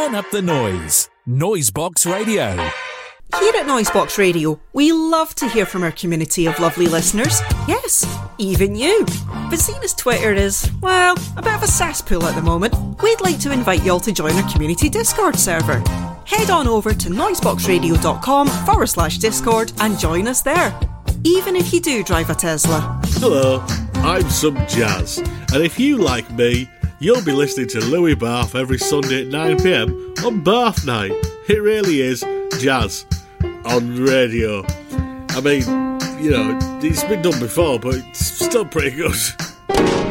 Turn up the noise. Noisebox Radio. Here at Noisebox Radio, we love to hear from our community of lovely listeners. Yes, even you. But seeing as Twitter is, well, a bit of a cesspool at the moment, we'd like to invite you all to join our community Discord server. Head on over to noiseboxradio.com/Discord and join us there. Even if you do drive a Tesla. Hello, I'm Some Jazz, and if you like me, you'll be listening to Louis Barth every Sunday at 9pm on Barth Night. It really is jazz on radio. I mean, you know, it's been done before, but it's still pretty good.